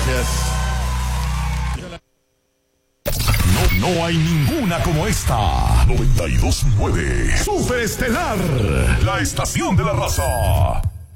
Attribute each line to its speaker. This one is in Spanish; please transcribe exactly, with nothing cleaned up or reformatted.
Speaker 1: gracias.
Speaker 2: No, no hay ninguna como esta. noventa y dos punto nueve Super Estelar, la estación de la raza.